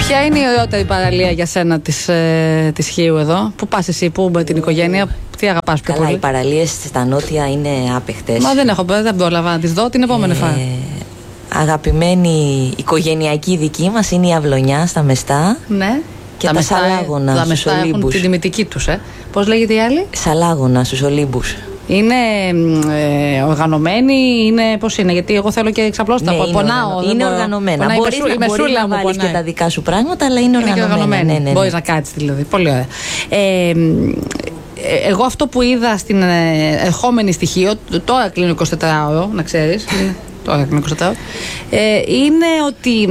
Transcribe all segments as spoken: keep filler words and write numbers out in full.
Ποια είναι η ωραιότερη παραλία για σένα της, ε, της Χίου εδώ? Πού πας εσύ, πού με την οικογένεια, τι αγαπάς πιο Καλά, πολύ? οι παραλίες στα νότια είναι άπεχτες. Μα δεν έχω, δεν πρόλαβα να τις δω την επόμενη ε, φορά. Αγαπημένη οικογενειακή δική μας είναι η Αυλωνιά στα Μεστά. Ναι. Και τα, τα μεστά, Σαλάγωνα τα στους Μεστά έχουν Ολύμπους. την τιμητική τους, ε. Πώς λέγεται η άλλη? Σαλάγωνα στους Ολύμπους. Είναι ε, οργανωμένη, είναι πώς είναι, γιατί εγώ θέλω και εξαπλώστα. Ναι, είναι πονάω. οργανω... είναι οργανωμένα. Πονάει, Μπορείς, η μεσούλα, να, η μεσούλα μπορείς να βάλεις και τα δικά σου πράγματα, αλλά είναι, είναι οργανωμένα. οργανωμένη. Ναι, ναι, ναι. Μπορείς να κάτσεις δηλαδή. Πολύ ωραία. Ε, εγώ αυτό που είδα στην ε, ερχόμενη στοιχείο, τώρα κλείνω εικοσιτετράωρο, να ξέρεις. Τώρα κλείνω εικοσιτετράωρο. Ε, είναι ότι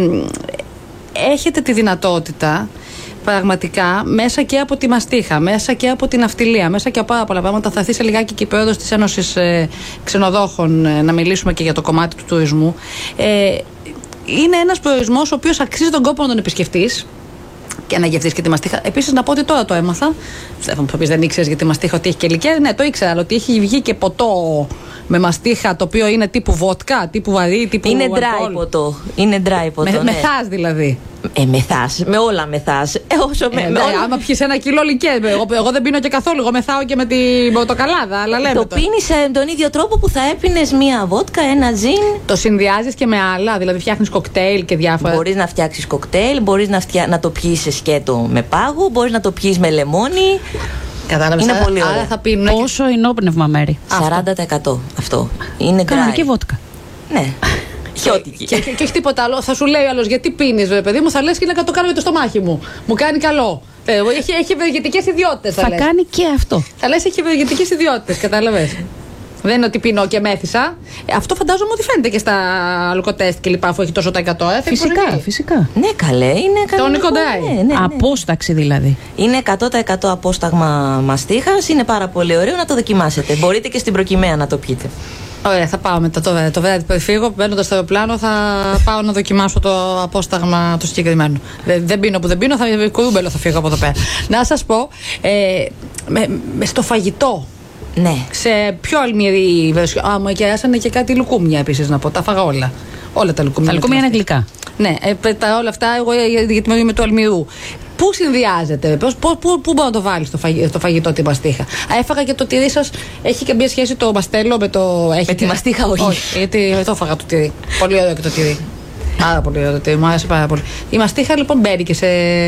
έχετε τη δυνατότητα πραγματικά μέσα και από τη μαστίχα, μέσα και από την ναυτιλία, μέσα και από πάρα πολλά πράγματα. Θα έρθει σε λιγάκι και η πρόεδρος της Ένωσης ε, Ξενοδόχων ε, να μιλήσουμε και για το κομμάτι του τουρισμού. Ε, είναι ένας προορισμός ο οποίος αξίζει τον κόπο να τον επισκεφτείς και να γευτείς και τη μαστίχα. Επίσης, να πω ότι τώρα το έμαθα. Θα μου πει δεν ήξερες για τη μαστίχα ότι έχει και λικέρ. Ναι, το ήξερα, αλλά ότι έχει βγει και ποτό με μαστίχα το οποίο είναι τύπου βότκα, τύπου βαρύ, τύπου. Είναι dry ποτό. Είναι dry ποτό. Με, ναι. Μεθάς δηλαδή. Ε, μεθάς, με όλα μεθάς. Ε, όσο με, ε, με ναι, όλα... άμα πιεις ένα κιλό λικέρ, εγώ, εγώ δεν πίνω και καθόλου. Εγώ μεθάω και με την πορτοκαλάδα. Αλλά λέμε το το πίνεις ε, τον ίδιο τρόπο που θα έπινες μία βότκα, ένα τζιν. Το συνδυάζεις και με άλλα, δηλαδή φτιάχνεις κοκτέιλ και διάφορα. Μπορείς να φτιάξεις κοκτέιλ, μπορείς να, φτιά... να το πιείς σε σκέτο με πάγο, μπορείς να το πιείς με λεμόνι. Κατάλαβες, είναι άρα, πολύ άρα ωραία. θα πίνουν. Πόσο ενόπνευμα μέρη? σαράντα τοις εκατό αυτό. Είναι Κανονική dry. βότκα. Ναι. Χιώτικη. Και, και, και όχι τίποτα άλλο. Θα σου λέει ο άλλος γιατί πίνεις, ρε παιδί μου, θα λες και να το κάνω με το στομάχι μου. Μου κάνει καλό. Ε, έχει, έχει ευεργετικές ιδιότητες. Θα, Θα λες. κάνει και αυτό. Θα λες έχει ευεργετικές ιδιότητες, κατάλαβες. Δεν είναι ότι πίνω και μέθησα. Ε, αυτό φαντάζομαι ότι φαίνεται και στα αλκοτέστ και λοιπά, αφού έχει τόσο τα εκατό. Ε, Φυσικά, φυσικά. Ναι, καλέ, είναι κανονικό. Νικοντράι. Ναι, ναι, ναι. Απόσταξη δηλαδή. Είναι εκατό τοις εκατό απόσταγμα μαστίχας. Είναι πάρα πολύ ωραίο να το δοκιμάσετε. Μπορείτε και στην προκυμαία να το πιείτε. Ωραία, θα πάω μετά το βράδυ. Το βράδυ που φύγω, μπαίνοντας στο αεροπλάνο, θα πάω να δοκιμάσω το απόσταγμα το συγκεκριμένο. Δεν, δεν πίνω που δεν πίνω, θα κουρούμπελο θα φύγω από εδώ πέρα. Να σας πω, ε, με, με στο φαγητό. Ναι. Σε πιο αλμυρή βερσιό. Α, μου εκεράσανε και κάτι λουκούμια επίσης να πω. Τα φάγα όλα. Όλα τα λουκούμια. Τα λουκούμια είναι γλυκά. Ναι, ε, τα όλα αυτά εγώ γιατί είμαι του αλμυρού. Πού συνδυάζεται, πώς, πού, πού, πού μπορεί να το βάλει στο φαγητό, το φαγητό τη μαστίχα? Α, έφαγα και το τυρί σας. Έχει και μια σχέση το μαστέλο με το. Έχει με τη μαστίχα, όχι. όχι. Γιατί το έφαγα το τυρί. Πολύ ωραίο και το τυρί. Πάρα πολύ ωραίο το τυρί, μου άρεσε πάρα πολύ. Η μαστίχα λοιπόν μπαίνει και σε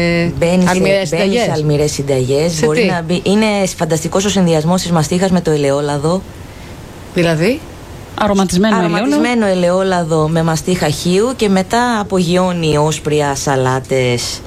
αλμυρές συνταγές. Σε αλμυρές συνταγές. Μπορεί να μπει. Είναι φανταστικός ο συνδυασμός της μαστίχας με το ελαιόλαδο. Δηλαδή. Αρωματισμένο, Αρωματισμένο ελαιόλαδο με μαστίχα χείου και μετά απογειώνει όσπρια, σαλάτες.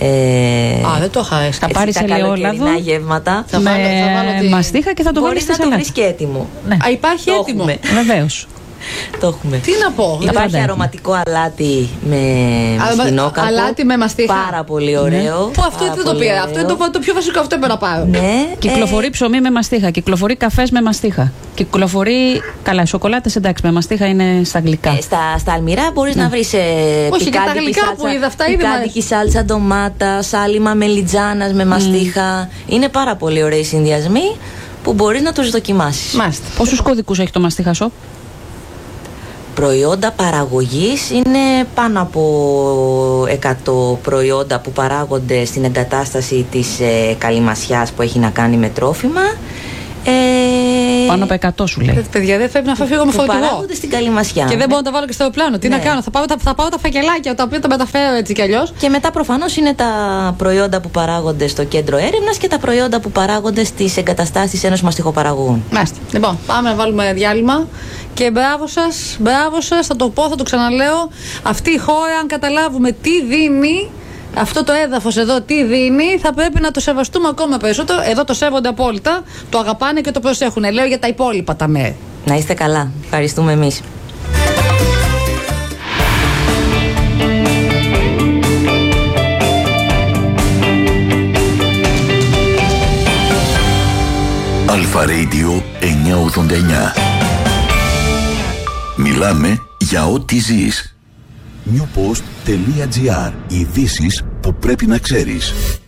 Ε, Α, δεν το είχα έτσι. Θα πάρεις ελαιόλαδο γεύματα. Θα με βάλω, θα βάλω τη... μαστίχα και θα το βάλεις στη σαλάτα. Μπορείς να το βρεις και έτοιμο. Ναι. Α, υπάρχει Το έτοιμο. Βεβαίως. Το έχουμε. Τι να πω. Υπάρχει αρωματικό αλάτι με μαστινόκαρπο. Αλάτι με μαστίχα. Πάρα πολύ ωραίο. Που αυτό δεν το πήρα. Αυτό είναι το, το πιο βασικό, αυτό έπρεπε να πάρω. Ναι. Κυκλοφορεί ε... ψωμί με μαστίχα, κυκλοφορεί καφές με μαστίχα. Κυκλοφορεί. Καλά, σοκολάτες εντάξει, με μαστίχα είναι στα γλυκά. Ε, στα, στα αλμυρά μπορείς ναι. να βρεις. Ε, όχι, και τα γλυκά σάλτσα, που είδα αυτά ήδη. Πικάντικη σάλτσα ντομάτα, σάλιμα μελιτζάνας με μαστίχα. Mm. Είναι πάρα πολύ ωραίοι συνδυασμοί που μπορείς να τους δοκιμάσεις. Μάλιστα. Πόσους κώδικους έχει το μαστίχα shop? Προϊόντα παραγωγής είναι πάνω από εκατό προϊόντα που παράγονται στην εγκατάσταση της ε, Καλυμασιάς που έχει να κάνει με τρόφιμα. Ε, πάνω από εκατό σου λέει. Παιδιά, δεν πρέπει να φύγω με φορτηγό. Παράγονται στην Καλυμασιά. Και δεν μπορώ να τα βάλω και στο αεροπλάνο. Τι ναι. να κάνω, θα πάω, θα, θα πάω τα φακελάκια τα οποία τα μεταφέρω έτσι κι αλλιώς. Και μετά προφανώς είναι τα προϊόντα που παράγονται στο κέντρο έρευνας και τα προϊόντα που παράγονται στις εγκαταστάσεις Ένωσης Μαστιχοπαραγωγών. Μάλιστα. Λοιπόν, πάμε να βάλουμε διάλειμμα. Και μπράβο σας, μπράβο σας, θα το πω, θα το ξαναλέω. Αυτή η χώρα, αν καταλάβουμε τι δίνει, αυτό το έδαφος εδώ τι δίνει, θα πρέπει να το σεβαστούμε ακόμα περισσότερο. Εδώ το σέβονται απόλυτα, το αγαπάνε και το προσέχουν. Λέω για τα υπόλοιπα τα μέρη. Να είστε καλά. Ευχαριστούμε εμείς. Αλφα Radio εννιακόσια ογδόντα εννιά. Μιλάμε για ό,τι ζεις. newpost.gr. Ειδήσεις που πρέπει να ξέρεις.